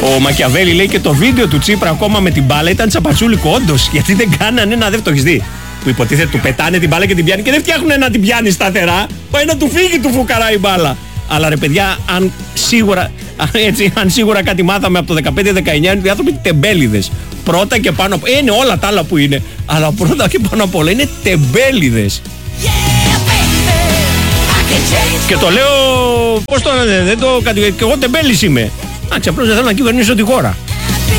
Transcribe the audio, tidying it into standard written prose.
Ο Μακιαβέλη λέει και το βίντεο του Τσίπρα ακόμα με την μπάλα ήταν τσαπατσούλικο, όντως. Γιατί δεν κάνανε ένα δεύτερο. Το έχεις δει? Που υποτίθεται του πετάνε την μπάλα και την πιάνει και δεν φτιάχνουν να την πιάνει σταθερά. Πάει να του φύγει του φουκαρά η μπάλα. Αλλά ρε παιδιά, αν σίγουρα κάτι μάθαμε από το 15-19, είναι οι άνθρωποι τεμπέληδες. Πρώτα και πάνω από. Είναι όλα τα άλλα που είναι. Αλλά πρώτα και πάνω απ' όλα είναι τεμπέληδες. Και το λέω. Πώς το λένε, δεν το κατηγορώ. Και εγώ τεμπέλης είμαι. Απλώς δεν θέλω να κυβερνήσω τη χώρα.